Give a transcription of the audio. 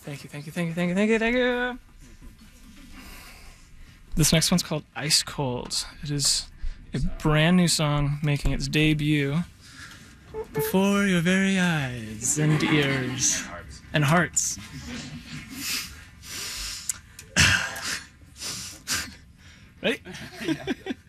Thank you, thank you, thank you, thank you, thank you, thank you. This next one's called Ice Cold. It is a brand new song making its debut before your very eyes and ears and hearts. Ready?